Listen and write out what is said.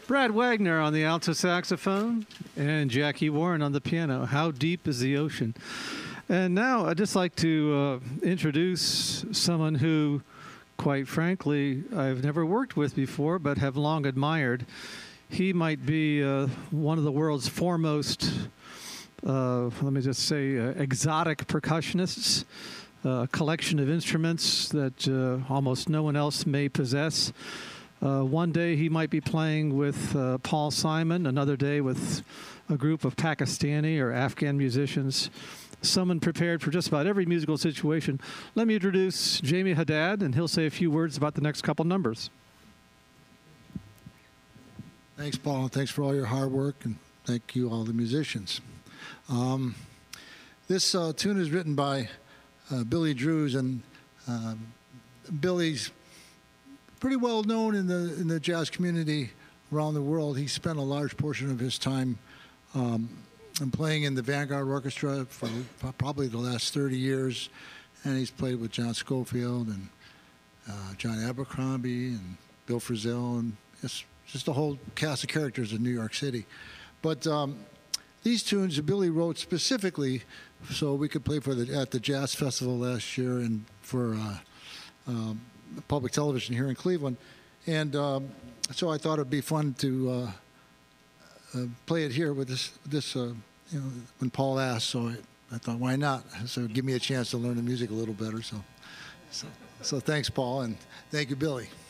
Brad Wagner on the alto saxophone, and Jackie Warren on the piano. How deep is the ocean? And now I'd just like to introduce someone who, quite frankly, I've never worked with before, but have long admired. He might be one of the world's foremost, let me just say, exotic percussionists, a collection of instruments that almost no one else may possess. One day he might be playing with Paul Simon, another day with a group of Pakistani or Afghan musicians, someone prepared for just about every musical situation. Let me introduce Jamie Haddad, and he'll say a few words about the next couple numbers. Thanks, Paul, and thanks for all your hard work, and thank you, all the musicians. This tune is written by Billy Drews, and Billy's pretty well known in the jazz community around the world. He spent a large portion of his time playing in the Vanguard Orchestra for probably the last 30 years, and he's played with John Scofield and John Abercrombie and Bill Frisell, and just a whole cast of characters in New York City. But these tunes Billy wrote specifically so we could play at the Jazz Festival last year and for public television here in Cleveland, and so I thought it'd be fun to play it here with this when Paul asked. So I thought, why not? So give me a chance to learn the music a little better. So thanks, Paul, and thank you, Billy.